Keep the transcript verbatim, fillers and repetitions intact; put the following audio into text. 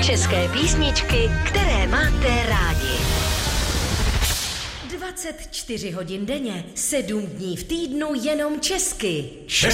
České písničky, které máte rádi. dvacet čtyři hodin denně, sedm dní v týdnu jenom česky. Český